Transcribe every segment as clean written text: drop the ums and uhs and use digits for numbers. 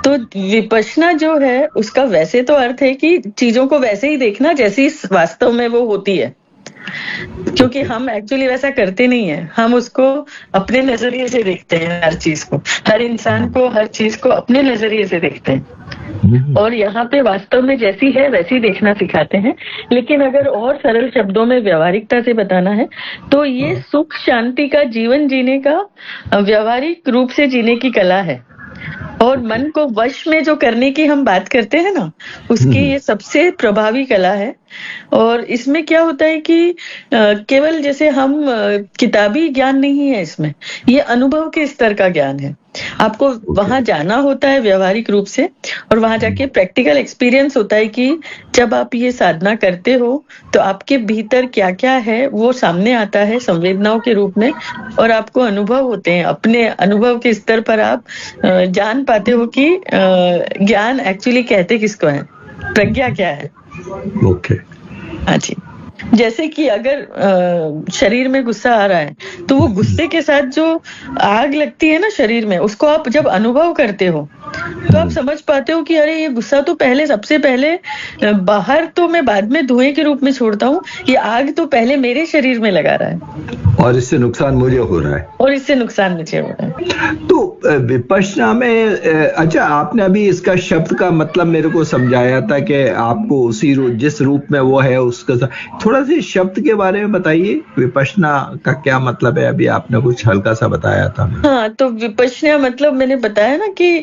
तो विपश्यना जो है उसका वैसे तो अर्थ है कि चीजों को वैसे ही देखना जैसी वास्तव में वो होती है, क्योंकि हम एक्चुअली वैसा करते नहीं है। हम उसको अपने नजरिए से देखते हैं, हर चीज को, हर इंसान को, हर चीज को अपने नजरिए से देखते हैं। और यहाँ पे वास्तव में जैसी है वैसी देखना सिखाते हैं। लेकिन अगर और सरल शब्दों में व्यवहारिकता से बताना है तो ये सुख शांति का जीवन जीने का व्यवहारिक रूप से जीने की कला है। और मन को वश में जो करने की हम बात करते हैं ना, उसकी ये सबसे प्रभावी कला है। और इसमें क्या होता है कि केवल जैसे हम किताबी ज्ञान नहीं है, इसमें ये अनुभव के स्तर का ज्ञान है। आपको वहां जाना होता है व्यवहारिक रूप से, और वहां जाके प्रैक्टिकल एक्सपीरियंस होता है कि जब आप ये साधना करते हो तो आपके भीतर क्या क्या है वो सामने आता है संवेदनाओं के रूप में, और आपको अनुभव होते हैं। अपने अनुभव के स्तर पर आप जान पाते हो कि ज्ञान एक्चुअली कहते किसको है, प्रज्ञा क्या है। ओके। हाँ जी। जैसे कि अगर शरीर में गुस्सा आ रहा है तो वो गुस्से के साथ जो आग लगती है ना शरीर में, उसको आप जब अनुभव करते हो तो आप समझ पाते हो कि अरे ये गुस्सा तो पहले, सबसे पहले बाहर तो मैं बाद में धुएं के रूप में छोड़ता हूँ, ये आग तो पहले मेरे शरीर में लगा रहा है और इससे नुकसान मुझे हो रहा है, और इससे नुकसान मुझे हो रहा है। तो विपश्यना में अच्छा, आपने अभी इसका शब्द का मतलब मेरे को समझाया था कि आपको उसी जिस रूप में वो है उसका, थोड़ा सा शब्द के बारे में बताइए, विपश्यना का क्या मतलब है? अभी आपने कुछ हल्का सा बताया था। हाँ, तो विपश्यना मतलब मैंने बताया ना कि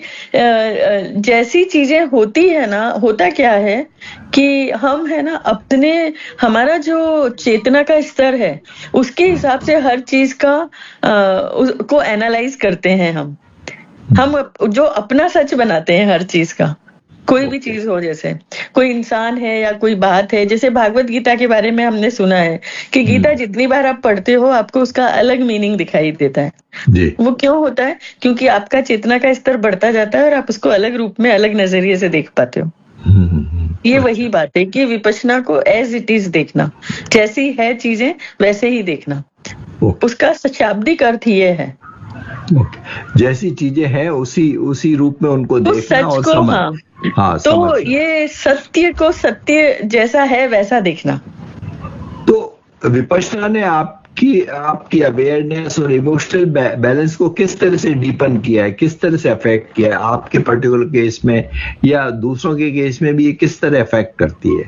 जैसी चीजें होती है ना, होता क्या है कि हम है ना अपने, हमारा जो चेतना का स्तर है उसके हिसाब से हर चीज का को एनालाइज करते हैं। हम जो अपना सच बनाते हैं हर चीज का, कोई भी चीज हो, जैसे कोई इंसान है या कोई बात है। जैसे भागवत गीता के बारे में हमने सुना है कि गीता जितनी बार आप पढ़ते हो आपको उसका अलग मीनिंग दिखाई देता है जी। वो क्यों होता है? क्योंकि आपका चेतना का स्तर बढ़ता जाता है और आप उसको अलग रूप में, अलग नजरिए से देख पाते हो। ये वही बात है कि विपश्यना को एज इट इज देखना, जैसी है चीजें वैसे ही देखना, उसका शाब्दिक अर्थ ये है। जैसी चीजें हैं उसी रूप में उनको देखना और को, समझ। हाँ, तो ये सत्य को सत्य जैसा है वैसा देखना। तो विपश्यना ने आपकी अवेयरनेस और इमोशनल बैलेंस को किस तरह से डीपन किया है, किस तरह से अफेक्ट किया है आपके पर्टिकुलर केस में, या दूसरों के केस में भी ये किस तरह अफेक्ट करती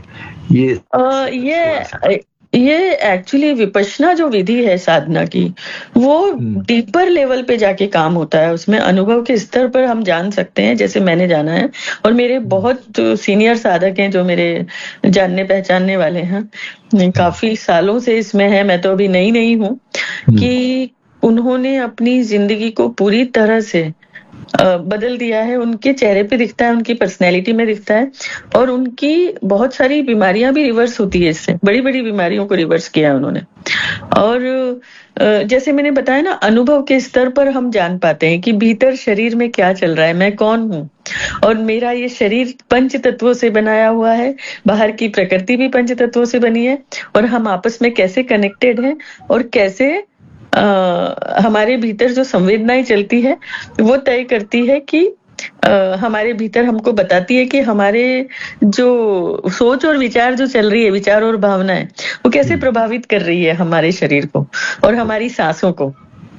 है? ये एक्चुअली विपश्यना जो विधि है साधना की, वो डीपर लेवल पे जाके काम होता है। उसमें अनुभव के स्तर पर हम जान सकते हैं, जैसे मैंने जाना है, और मेरे बहुत सीनियर साधक हैं जो मेरे जानने पहचानने वाले हैं, काफी सालों से इसमें है, मैं तो अभी नई हूँ, कि उन्होंने अपनी जिंदगी को पूरी तरह से बदल दिया है। उनके चेहरे पे दिखता है, उनकी पर्सनैलिटी में दिखता है, और उनकी बहुत सारी बीमारियां भी रिवर्स होती है इससे, बड़ी बड़ी बीमारियों को रिवर्स किया उन्होंने। और जैसे मैंने बताया ना, अनुभव के स्तर पर हम जान पाते हैं कि भीतर शरीर में क्या चल रहा है, मैं कौन हूँ, और मेरा ये शरीर पंच तत्वों से बनाया हुआ है, बाहर की प्रकृति भी पंच तत्वों से बनी है, और हम आपस में कैसे कनेक्टेड हैं, और कैसे हमारे भीतर जो संवेदनाएं चलती है वो तय करती है कि हमारे भीतर हमको बताती है कि हमारे जो सोच और विचार जो चल रही है, विचार और भावनाएं, वो कैसे प्रभावित कर रही है हमारे शरीर को और हमारी सांसों को।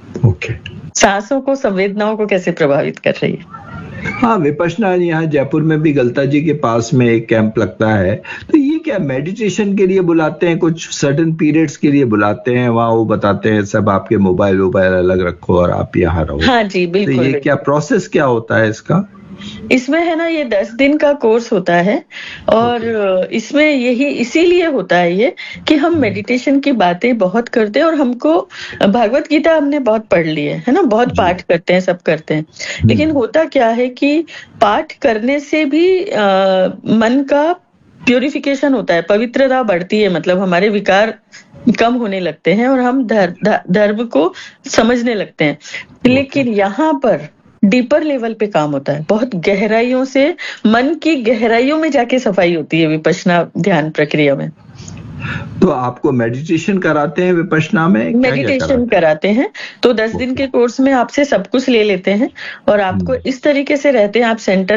सांसों को, संवेदनाओं को कैसे प्रभावित कर रही है। हाँ, विपश्यना यहाँ जयपुर में भी गलता जी के पास में एक कैंप लगता है, तो ये क्या मेडिटेशन के लिए बुलाते हैं, कुछ सर्टेन पीरियड्स के लिए बुलाते हैं, वहाँ वो बताते हैं सब आपके मोबाइल अलग रखो और आप यहाँ रहो। हाँ जी, बिल्कुल। तो ये क्या प्रोसेस क्या होता है इसका? इसमें है ना, ये 10 दिन का कोर्स होता है, और इसमें यही इसीलिए होता है ये कि हम मेडिटेशन की बातें बहुत करते हैं, और हमको भागवत गीता हमने बहुत पढ़ ली है ना, बहुत पाठ करते हैं, सब करते हैं। लेकिन होता क्या है कि पाठ करने से भी मन का प्यूरिफिकेशन होता है, पवित्रता बढ़ती है, मतलब हमारे विकार कम होने लगते हैं और हम धर्म को समझने लगते हैं। लेकिन यहाँ पर डीपर लेवल पे काम होता है, बहुत गहराइयों से, मन की गहराइयों में जाके सफाई होती है विपश्यना ध्यान प्रक्रिया में। तो आपको मेडिटेशन कराते हैं विपश्यना में? मेडिटेशन कराते हैं, तो 10 दिन के कोर्स में आपसे सब कुछ ले लेते हैं, और आपको इस तरीके से रहते हैं, आप सेंटर